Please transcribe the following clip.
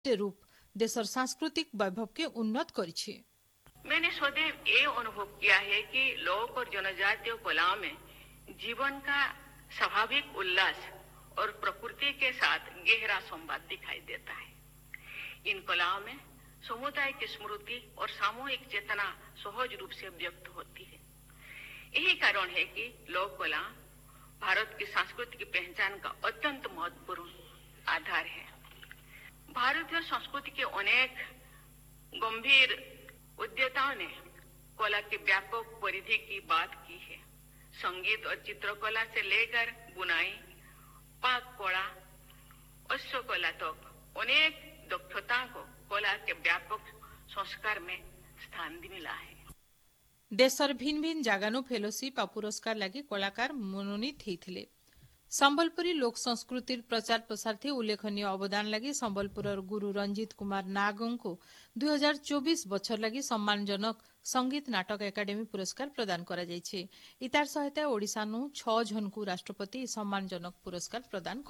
रूप देशर सांस्कृतिक वैभव के उन्नत करिछि। मैंने सदैव ये अनुभव किया है कि लोक और जनजातीय कलाओं में जीवन का स्वाभाविक उल्लास और प्रकृति के साथ गहरा संवाद दिखाई देता है। इन कलाओं में समुदाय की स्मृति और सामूहिक चेतना सहज रूप से व्यक्त होती है। यही कारण है कि लोक कला भारत की सांस्कृतिक पहचान का अत्यंत महत्वपूर्ण आधार है। भारतीय संस्कृति के अनेक गंभीर उद्यताओं ने कला की व्यापक परिधि की बात की है। संगीत और चित्रकला से लेकर बुनाई, पाक कला, अश्वकला तक अनेक दक्षताओं को कला के व्यापक संस्कार में स्थान मिला है। देशर भिन्न भिन्न जगानु फेलोशिप और पुरस्कार लगी कलाकार मनोनीत होते। संबलपुरी लोक संस्कृति प्रचार प्रसार थी उल्लेखनीय अवदान लगी संबलपुर गुरु रंजीत कुमार नागों को 2024 बछर लगी सम्मानजनक संगीत नाटक एकाडेमी पुरस्कार प्रदान करा जायछे। इतार सहित ओडिशा नु 6 जन को राष्ट्रपति सम्मानजनक पुरस्कार प्रदान